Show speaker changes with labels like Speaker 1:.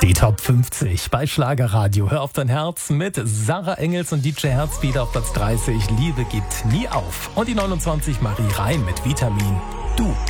Speaker 1: Die Top 50 bei Schlagerradio. Hör auf dein Herz mit Sarah Engels und DJ Herzbeat auf Platz 30. Liebe gibt nie auf. Und die 29 Marie Reim mit Vitamin. Du.